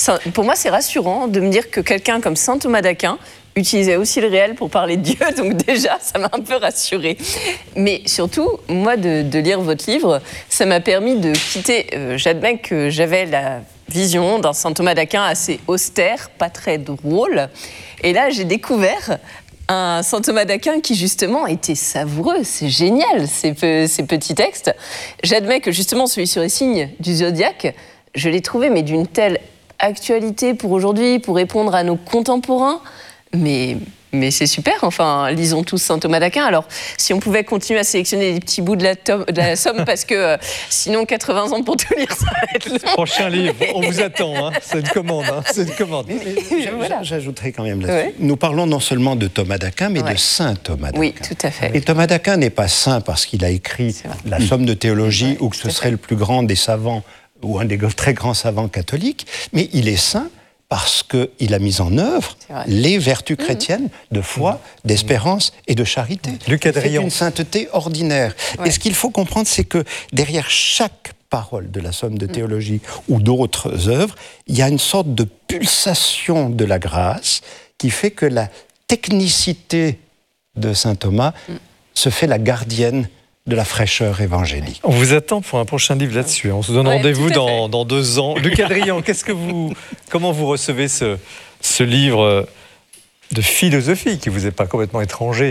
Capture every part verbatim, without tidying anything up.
Ça, pour moi, c'est rassurant de me dire que quelqu'un comme saint Thomas d'Aquin utilisait aussi le réel pour parler de Dieu, donc déjà, ça m'a un peu rassurée. Mais surtout, moi, de, de lire votre livre, ça m'a permis de quitter... Euh, j'admets que j'avais la vision d'un saint Thomas d'Aquin assez austère, pas très drôle. Et là, j'ai découvert un saint Thomas d'Aquin qui, justement, était savoureux. C'est génial, ces, pe- ces petits textes. J'admets que, justement, celui sur les signes du zodiaque, je l'ai trouvé, mais d'une telle actualité pour aujourd'hui, pour répondre à nos contemporains... Mais, mais c'est super, enfin, lisons tous saint Thomas d'Aquin. Alors, si on pouvait continuer à sélectionner des petits bouts de la, to- de la somme, parce que euh, sinon, quatre-vingts ans pour tout lire, ça va être long. Prochain livre, on vous attend, hein. C'est une commande. Hein. C'est une commande. Mais, mais, voilà. J'ajouterais quand même là-dessus. Ouais. Nous parlons non seulement de Thomas d'Aquin, mais Ouais. de saint Thomas d'Aquin. Oui, tout à fait. Et Thomas d'Aquin n'est pas saint parce qu'il a écrit la Somme de théologie, Ouais, ou que ce tout à serait fait. le plus grand des savants, ou un des très grands savants catholiques, mais il est saint parce qu'il a mis en œuvre les vertus chrétiennes de foi, mmh. d'espérance et de charité. Luc Adrian. C'est une sainteté ordinaire. Ouais. Et ce qu'il faut comprendre, c'est que derrière chaque parole de la Somme de théologie mmh. ou d'autres œuvres, il y a une sorte de pulsation de la grâce qui fait que la technicité de saint Thomas mmh. se fait la gardienne de la fraîcheur évangélique. On vous attend pour un prochain livre là-dessus. On se donne ouais, rendez-vous dans, dans deux ans. Luc Adrian, qu'est-ce que vous, comment vous recevez ce, ce livre de philosophie qui vous est pas complètement étranger?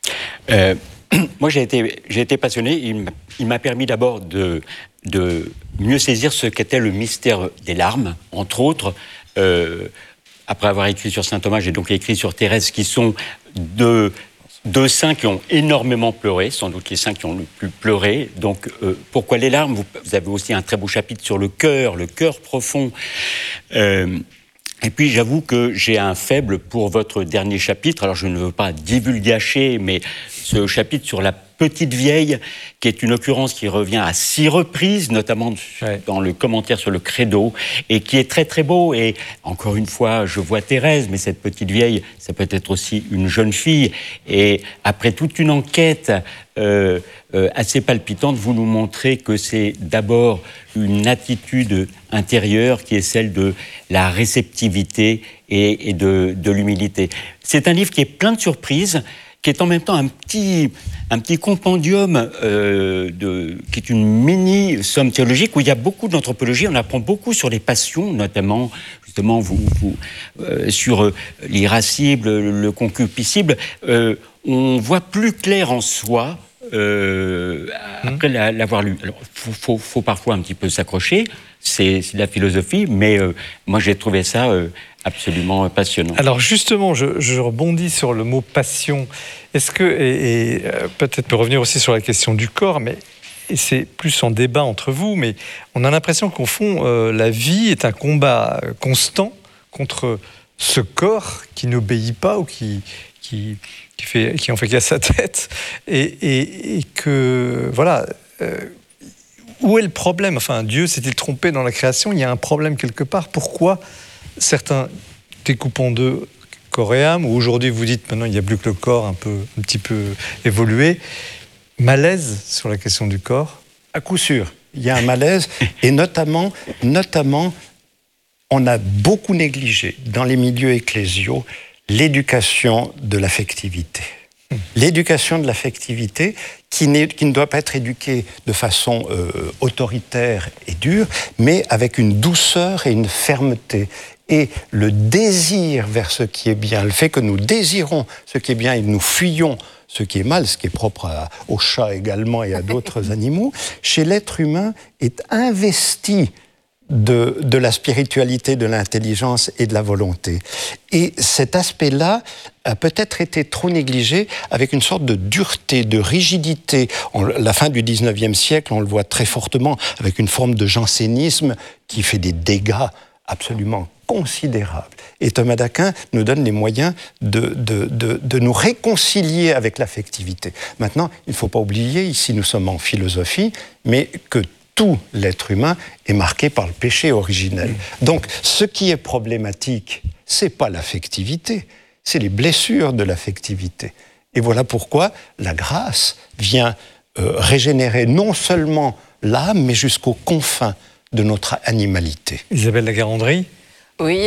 euh, Moi, j'ai été, j'ai été passionné. Il m'a, il m'a permis d'abord de, de mieux saisir ce qu'était le mystère des larmes, entre autres. Euh, après avoir écrit sur saint Thomas, j'ai donc écrit sur Thérèse, qui sont deux... Deux saints qui ont énormément pleuré, sans doute les saints qui ont le plus pleuré. Donc, euh, pourquoi les larmes? vous, vous avez aussi un très beau chapitre sur le cœur, le cœur profond. Euh, et puis, j'avoue que j'ai un faible pour votre dernier chapitre. Alors, je ne veux pas divulgacher, mais ce chapitre sur la petite vieille, qui est une occurrence qui revient à six reprises, notamment ouais. dans le commentaire sur le credo, et qui est très très beau. Et encore une fois, je vois Thérèse, mais cette petite vieille, ça peut être aussi une jeune fille. Et après toute une enquête euh, euh, assez palpitante, vous nous montrez que c'est d'abord une attitude intérieure qui est celle de la réceptivité et, et de, de l'humilité. C'est un livre qui est plein de surprises, qui est en même temps un petit, un petit compendium, euh, de, qui est une mini-somme théologique où il y a beaucoup d'anthropologie. On apprend beaucoup sur les passions, notamment justement vous, vous, euh, sur euh, l'irascible, le, le concupiscible. Euh, on voit plus clair en soi euh, après la, l'avoir lu. Alors, faut, faut, faut parfois un petit peu s'accrocher. C'est, c'est de la philosophie, mais euh, moi j'ai trouvé ça euh, absolument passionnant. Alors justement, je, je rebondis sur le mot passion. Est-ce que, et, et euh, peut-être peut revenir aussi sur la question du corps, mais et c'est plus en débat entre vous, mais on a l'impression qu'au fond, euh, la vie est un combat constant contre ce corps qui n'obéit pas ou qui, qui, qui, fait, qui en fait qu'à sa tête, et, et, et que, voilà... Euh, où est le problème? Enfin, Dieu s'est-il trompé dans la création? Il y a un problème quelque part. Pourquoi certains découpent en deux corps et âme, ou aujourd'hui vous dites maintenant il n'y a plus que le corps un, peu, un petit peu évolué, malaise sur la question du corps? À coup sûr, il y a un malaise, et notamment, notamment, on a beaucoup négligé dans les milieux ecclésiaux l'éducation de l'affectivité. L'éducation de l'affectivité qui, n'est, qui ne doit pas être éduquée de façon euh, autoritaire et dure, mais avec une douceur et une fermeté. Et le désir vers ce qui est bien, le fait que nous désirons ce qui est bien et nous fuyons ce qui est mal, ce qui est propre à, aux chats également et à d'autres animaux, chez l'être humain est investi De, de la spiritualité, de l'intelligence et de la volonté. Et cet aspect-là a peut-être été trop négligé avec une sorte de dureté, de rigidité. En la fin du dix-neuvième siècle, on le voit très fortement avec une forme de jansénisme qui fait des dégâts absolument considérables. Et Thomas d'Aquin nous donne les moyens de, de, de, de nous réconcilier avec l'affectivité. Maintenant, il ne faut pas oublier, ici nous sommes en philosophie, mais que tout l'être humain est marqué par le péché originel. Donc, ce qui est problématique, c'est pas l'affectivité, c'est les blessures de l'affectivité. Et voilà pourquoi la grâce vient euh, régénérer non seulement l'âme, mais jusqu'aux confins de notre animalité. Isabelle Lagarandrie? Oui.